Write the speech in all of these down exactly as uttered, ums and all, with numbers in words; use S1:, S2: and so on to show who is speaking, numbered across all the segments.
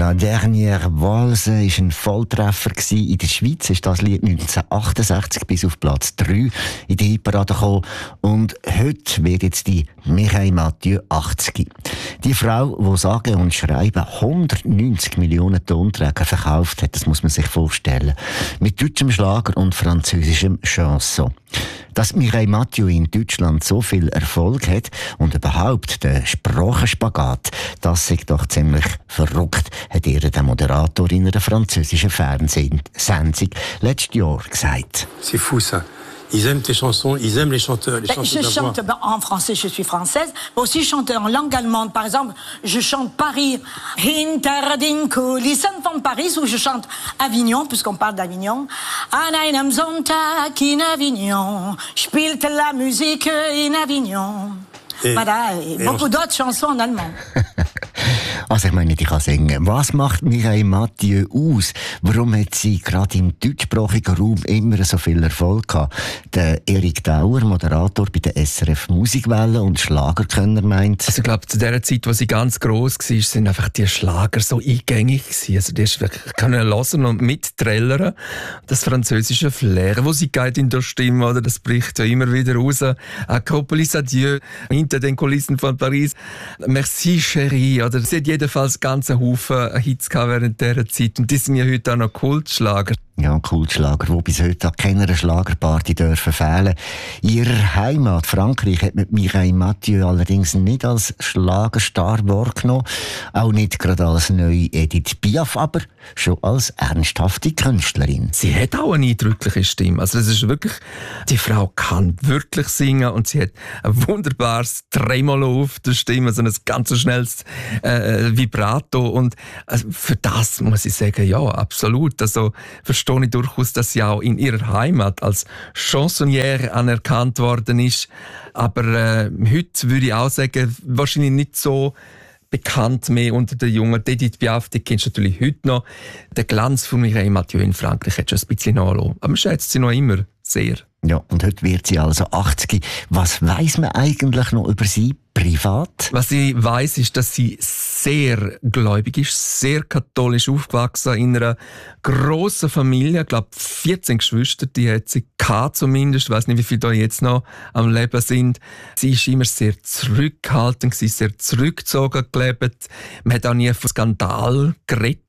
S1: La dernière Valse war ein Volltreffer gewesen. In der Schweiz ist das Lied neunzehnhundertachtundachtzig bis auf Platz drei in die Hitparade gekommen. Und heute wird jetzt die Mireille Mathieu achtzig. Die Frau, die sagen und schreiben hundertneunzig Millionen Tonträger verkauft hat, das muss man sich vorstellen. Mit deutschem Schlager und französischem Chanson. Dass Mireille Mathieu in Deutschland so viel Erfolg hat und überhaupt der Sprachenspagat, das ist doch ziemlich verrückt, hat ihr der Moderator in einer französischen Fernsehsendung letztes Jahr gesagt.
S2: C'est fou ça. Ils aiment tes chansons, ils aiment les chanteurs, les
S3: ben,
S2: chanteurs
S3: Je chante ben, en français, je suis française, mais aussi je chante en langue allemande. Par exemple, je chante Paris, hinter den Kulissen von Paris, ou je chante Avignon, puisqu'on parle d'Avignon. An einem Sonntag in Avignon, spielte la musique in Avignon. Et, voilà, et beaucoup d'autres chansons en allemand.
S1: Also ich meine, ich kann singen. Was macht Mireille Mathieu aus? Warum hat sie gerade im deutschsprachigen Raum immer so viel Erfolg gehabt? Der Erik Dauer, Moderator bei der S R F Musikwelle und Schlagerkönner, meint...
S4: Also ich glaube, zu der Zeit, wo sie ganz gross war, sind einfach die Schlager so eingängig gewesen. Also die ist wirklich können hören und mitträllern. Das französische Flair, wo sie geht in der Stimme, oder das bricht ja immer wieder raus. Acropolis Adieu, hinter den Kulissen von Paris. Merci Chérie, oder sie hat jedenfalls ganzen Haufen Hits gehabt während dieser Zeit. Und die sind ja heute auch noch Kultschlager.
S1: Ja, Kultschlager, die bis heute an keiner Schlagerparty dürfen fehlen. In ihrer Heimat Frankreich hat man Mireille Mathieu allerdings nicht als Schlagerstar wahrgenommen, auch nicht gerade als neue Edith Piaf, aber schon als ernsthafte Künstlerin.
S4: Sie hat auch eine eindrückliche Stimme. Also es ist wirklich, die Frau kann wirklich singen und sie hat ein wunderbares Tremolo auf der Stimme, also ein ganz schnelles äh, Vibrato, und also für das muss ich sagen, ja, absolut. Also verstehe ich durchaus, dass sie auch in ihrer Heimat als Chansonnière anerkannt worden ist. Aber äh, heute würde ich auch sagen, wahrscheinlich nicht so bekannt mehr unter den Jungen. Edith Piaf, die kennst du natürlich heute noch. Der Glanz von Mireille Mathieu in Frankreich hat schon ein bisschen nachgelassen. Aber man schätzt sie noch immer sehr.
S1: Ja, und heute wird sie also achtzig. Was weiss man eigentlich noch über sie privat?
S4: Was ich weiss, ist, dass sie sehr gläubig ist, sehr katholisch aufgewachsen, in einer grossen Familie. Ich glaube, vierzehn Geschwister, die hat sie gehabt zumindest. Ich weiss nicht, wie viele da jetzt noch am Leben sind. Sie ist immer sehr zurückhaltend, sie ist sehr zurückgezogen gelebt. Man hat auch nie von Skandal geredet.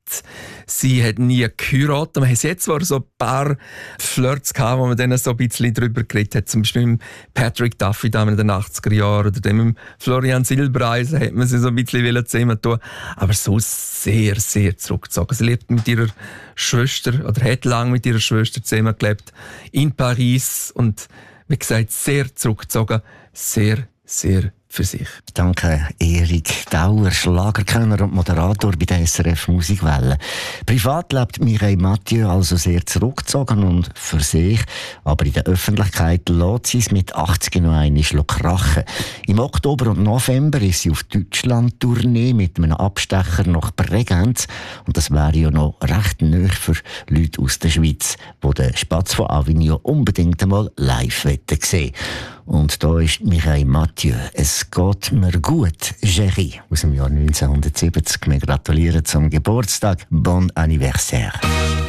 S4: Sie hat nie geheiratet. Man hat jetzt zwar so ein paar Flirts gehabt, wo man dann so ein bisschen drüber geredet hat. Zum Beispiel mit Patrick Duffy in den achtziger Jahren oder dem mit Florian Silbereisen hat man sie so ein bisschen zusammen tun. Aber so sehr, sehr zurückgezogen. Sie lebt mit ihrer Schwester oder hat lange mit ihrer Schwester zusammen gelebt in Paris und wie gesagt, sehr zurückgezogen, sehr, sehr für sich.
S1: Danke, Erik Dauer, Schlagerkönner und Moderator bei der S R F Musikwelle. Privat lebt Mireille Mathieu also sehr zurückgezogen und für sich, aber in der Öffentlichkeit lässt sie es mit achtzig noch einmal krachen. Im Oktober und November ist sie auf Deutschland-Tournee mit einem Abstecher nach Bregenz, und das wäre ja noch recht neu für Leute aus der Schweiz, die den Spatz von Avignon unbedingt einmal live sehen wollen. Und da ist Mireille Mathieu. Es geht mir gut, Chérie, aus dem Jahr neunzehnhundertsiebzig. Wir gratulieren zum Geburtstag. Bon anniversaire.